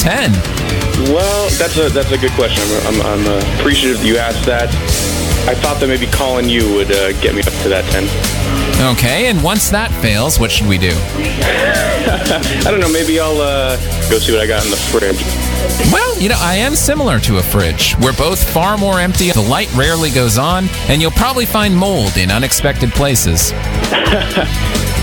10? Well, that's a good question. I'm appreciative you asked that. I thought that maybe calling you would get me up to that 10. Okay, and once that fails, what should we do? I don't know. Maybe I'll go see what I got in the fridge. Well, I am similar to a fridge. We're both far more empty, the light rarely goes on, and you'll probably find mold in unexpected places.